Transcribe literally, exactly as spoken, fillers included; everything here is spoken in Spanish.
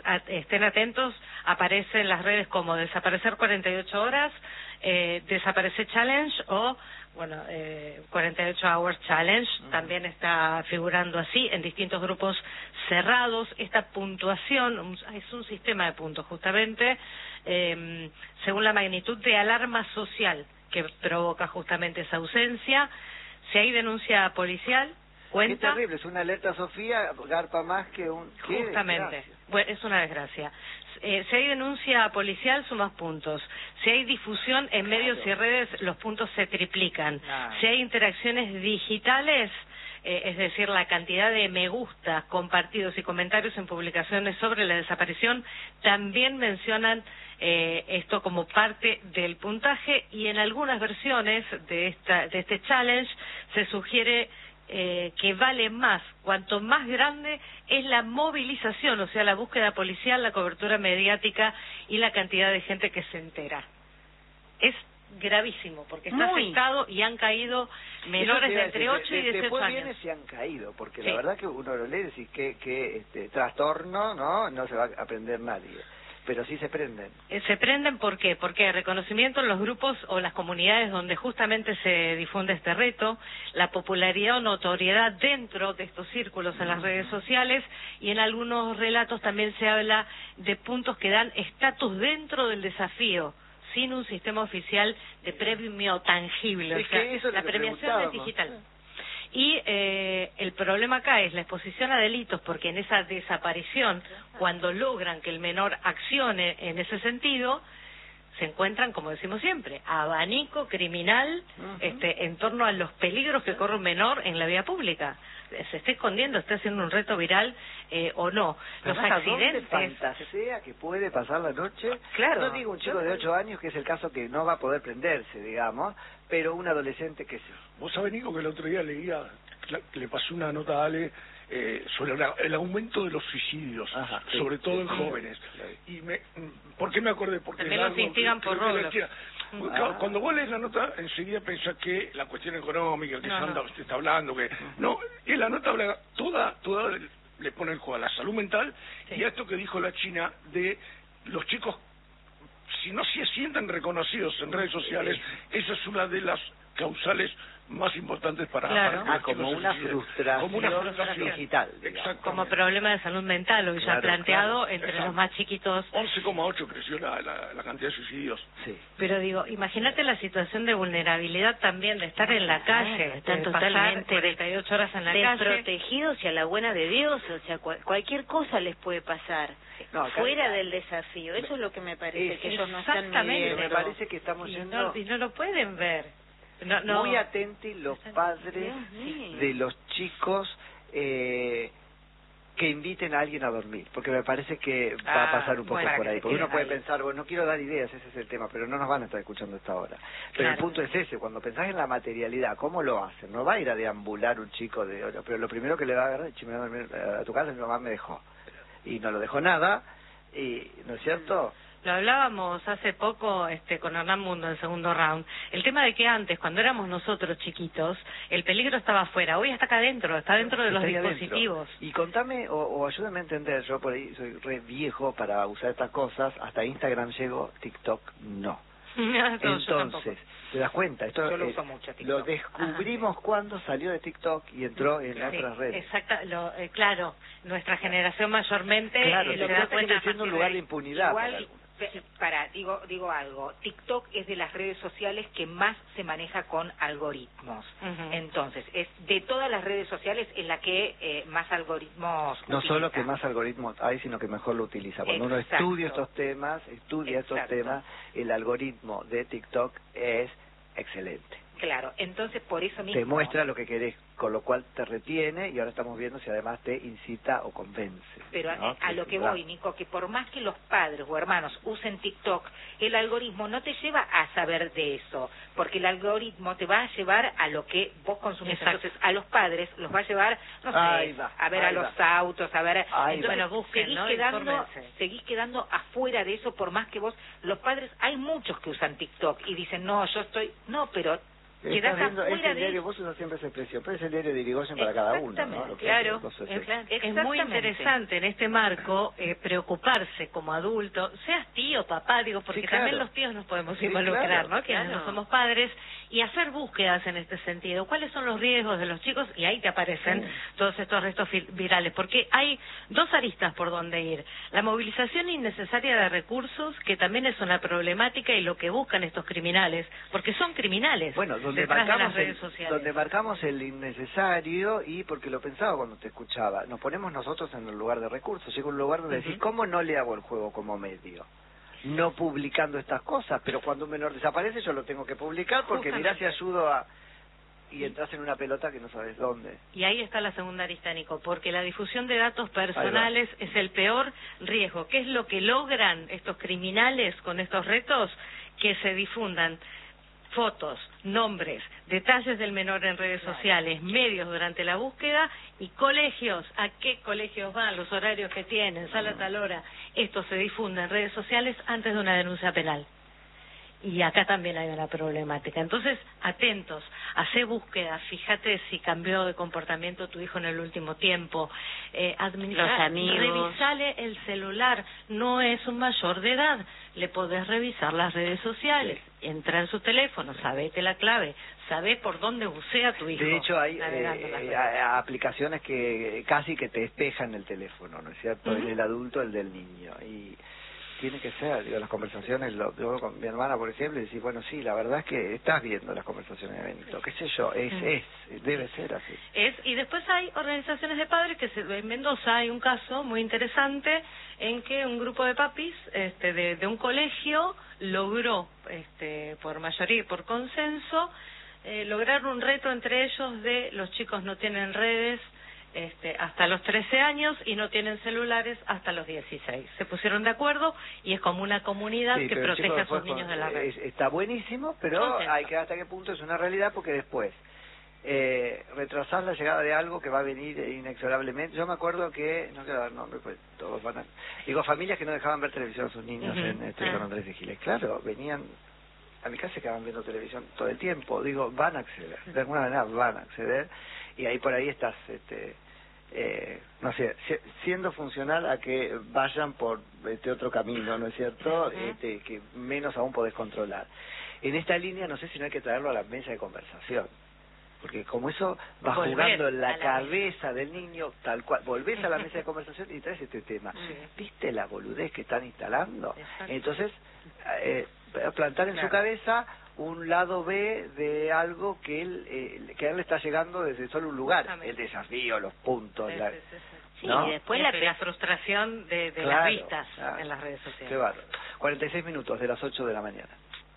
at, estén atentos, aparece en las redes como Desaparecer cuarenta y ocho horas, eh, Desaparecer Challenge o, bueno, eh, cuarenta y ocho Hours Challenge, uh-huh. También está figurando así en distintos grupos cerrados. Esta puntuación es un sistema de puntos, justamente, eh, según la magnitud de alarma social que provoca justamente esa ausencia. Si hay denuncia policial, cuenta... Qué terrible, es una alerta Sofía, garpa más que un... Justamente, bueno, es una desgracia. Eh, si hay denuncia policial, sumas puntos. Si hay difusión en claro. medios y redes, los puntos se triplican. Claro. Si hay interacciones digitales, eh, es decir, la cantidad de me gusta, compartidos y comentarios en publicaciones sobre la desaparición, también mencionan eh, esto como parte del puntaje, y en algunas versiones de esta de este challenge se sugiere eh, que vale más cuanto más grande es la movilización, o sea, la búsqueda policial, la cobertura mediática y la cantidad de gente que se entera. Es gravísimo, porque está Muy. afectado y han caído menores de entre ocho y dieciocho después años. Después viene si han caído, porque sí. la verdad que uno lo lee y dice que, que este, trastorno, ¿no? No se va a aprender nadie. Pero sí se prenden. Eh, ¿Se prenden por qué? Porque hay reconocimiento en los grupos o las comunidades donde justamente se difunde este reto, la popularidad o notoriedad dentro de estos círculos en las redes sociales, y en algunos relatos también se habla de puntos que dan estatus dentro del desafío, sin un sistema oficial de premio tangible. Es o sea, que eso es la lo que premiación es digital. Y eh, el problema acá es la exposición a delitos, porque en esa desaparición, cuando logran que el menor accione en ese sentido, se encuentran, como decimos siempre, abanico criminal uh-huh. este, en torno a los peligros que corre un menor en la vía pública. Se está escondiendo, está haciendo un reto viral eh, o no. Los Además, accidentes... ¿a dónde fantasea que puede pasar la noche? Claro. No digo un chico de ocho años, que es el caso que no va a poder prenderse, digamos, pero un adolescente que sí. Vos sabés, Nico, que el otro día leía, le pasé una nota a Ale eh, sobre la, el aumento de los suicidios, Ajá, sí, sobre todo sí, en sí, jóvenes. Sí. Y me, ¿por qué me acordé? Porque también los instigan por rolos. Ah. Cuando vos lees la nota, enseguida pensás que la cuestión económica, que no, Sandra no. usted está hablando, que no, y la nota habla toda, toda le pone el juego a la salud mental sí. y a esto que dijo la China de los chicos, si no se sienten reconocidos en redes sociales, sí. esa es una de las causales más importantes para, claro. para ah, como, una frustración como una frustración digital, como problema de salud mental, hoy claro, ya planteado claro. entre Exacto. los más chiquitos. once coma ocho creció la, la, la cantidad de suicidios. Sí. Pero digo, imagínate la situación de vulnerabilidad también de estar en la calle, están totalmente cuarenta y ocho horas en la calle, desprotegidos y a la buena de Dios, o sea, cual, cualquier cosa les puede pasar. No, fuera acá, del desafío, eso es lo que me parece, es, que ellos no están midiendo. Me parece que estamos y yendo... No, y no lo pueden ver. No, no. Muy atentos los padres de los chicos eh, que inviten a alguien a dormir, porque me parece que va ah, a pasar un poco bueno, por ahí, porque uno puede ahí. pensar, bueno, no quiero dar ideas, ese es el tema, pero no nos van a estar escuchando esta hora. Pero claro. el punto es ese, cuando pensás en la materialidad, ¿cómo lo hacen? No va a ir a deambular un chico, de pero lo primero que le va a agarrar, si me va a dormir a tu casa, mi mamá me dejó, y no lo dejó nada, y ¿no es cierto? Lo hablábamos hace poco este, con Hernán Mundo en segundo round. El tema de que antes, cuando éramos nosotros chiquitos, el peligro estaba afuera. Hoy está acá adentro, está dentro de los dispositivos. Adentro. Y contame, o, o ayúdame a entender, yo por ahí soy re viejo para usar estas cosas, hasta Instagram llego, TikTok no. no Entonces, ¿te das cuenta? Esto yo lo eh, uso mucho, TikTok. Lo descubrimos Ajá. cuando salió de TikTok y entró en sí, otras redes. Exacto, lo, eh, claro, nuestra generación mayormente claro, eh, lo se que da cuenta siendo un lugar de impunidad. Igual, para, digo, digo algo, TikTok es de las redes sociales que más se maneja con algoritmos. Uh-huh. Entonces, es de todas las redes sociales es la que eh, más algoritmos No utiliza. solo que más algoritmos hay, sino que mejor lo utiliza. Cuando Exacto. uno estudia estos temas, estudia Exacto. estos temas, el algoritmo de TikTok es excelente. Claro, entonces por eso mismo... Te muestra lo que querés, con lo cual te retiene, y ahora estamos viendo si además te incita o convence. Pero ¿no? a, a lo que voy, Nico, que por más que los padres o hermanos usen TikTok, el algoritmo no te lleva a saber de eso, porque el algoritmo te va a llevar a lo que vos consumís. Exacto. Entonces, a los padres los va a llevar, no sé, va, a ver a los va. autos, a ver... Ahí entonces, bueno, busquen, seguís, ¿no? quedando, seguís quedando afuera de eso, por más que vos... Los padres, hay muchos que usan TikTok y dicen, no, yo estoy... No, pero... quedás viendo, afuera es el de... diario, vos usas siempre esa expresión, pero es el diario de Irigoyen para cada uno, ¿no? Lo que claro, es, es muy interesante en este marco eh, preocuparse como adulto, seas tío, papá, digo, porque sí, claro. también los tíos nos podemos sí, involucrar, claro, ¿no? Quienes claro. no somos padres, y hacer búsquedas en este sentido. ¿Cuáles son los riesgos de los chicos? Y ahí te aparecen sí. todos estos restos virales, porque hay dos aristas por donde ir. La movilización innecesaria de recursos, que también es una problemática, y lo que buscan estos criminales, porque son criminales. Bueno, donde detrás de las marcamos, redes el, sociales. donde marcamos el innecesario, y porque lo pensaba cuando te escuchaba, nos ponemos nosotros en el lugar de recursos. Llega un lugar donde uh-huh. decís, ¿cómo no le hago el juego como medio? No publicando estas cosas, pero cuando un menor desaparece yo lo tengo que publicar porque mirá si ayudo a... y entras en una pelota que no sabes dónde. Y ahí está la segunda arista, Nico, porque la difusión de datos personales es el peor riesgo. ¿Qué es lo que logran estos criminales con estos retos? Que se difundan fotos, nombres, detalles del menor en redes sociales, medios durante la búsqueda y colegios. ¿A qué colegios van? Los horarios que tienen, sale a tal hora. Esto se difunde en redes sociales antes de una denuncia penal. Y acá también hay una problemática. Entonces, atentos, hacé búsqueda, fíjate si cambió de comportamiento tu hijo en el último tiempo, eh, administra, los amigos, revisale el celular, no es un mayor de edad, le podés revisar las redes sociales, sí. entra en su teléfono, sabete la clave, sabé por dónde bucea tu hijo. De hecho, hay eh, aplicaciones que casi que te espejan el teléfono, ¿no es cierto? Uh-huh. El del adulto, el del niño, y... tiene que ser, digo, las conversaciones, lo, yo con mi hermana, por ejemplo, y decís, bueno, sí, la verdad es que estás viendo las conversaciones de Benito, qué sé yo, es, mm. es, debe ser así. Es, y después hay organizaciones de padres, que se, en Mendoza hay un caso muy interesante, en que un grupo de papis, este, de, de un colegio, logró, este, por mayoría y por consenso, eh, lograr un reto entre ellos de los chicos no tienen redes, Este, hasta los trece años y no tienen celulares hasta los dieciséis. Se pusieron de acuerdo y es como una comunidad sí, que protege a sus niños de la red. Está buenísimo, pero Contento. hay que ver hasta qué punto es una realidad, porque después eh, retrasar la llegada de algo que va a venir inexorablemente. Yo me acuerdo que, no quiero dar nombre, pues todos van a... Digo, familias que no dejaban ver televisión a sus niños uh-huh. en este, uh-huh. con Andrés de Giles. Claro, venían... a mi casa se quedaban viendo televisión todo el tiempo. Digo, van a acceder, de alguna manera van a acceder, y ahí por ahí estás, este, eh, no sé, siendo funcional a que vayan por este otro camino, ¿no es cierto? Uh-huh. Este, que menos aún podés controlar. En esta línea, no sé si no hay que traerlo a la mesa de conversación, porque como eso va Volver jugando en la, la cabeza mesa. del niño, tal cual, volvés a la mesa de conversación y traes este tema. Sí. ¿Viste la boludez que están instalando? Exacto. Entonces, eh, plantar en claro. su cabeza un lado B de algo que él eh, que a él le está llegando desde solo un lugar, el desafío, los puntos, sí, la, sí, sí, sí. ¿no? Sí, y después la, la frustración de, de claro, las vistas claro. en las redes sociales. Qué bárbaro. cuarenta y seis minutos de las ocho de la mañana.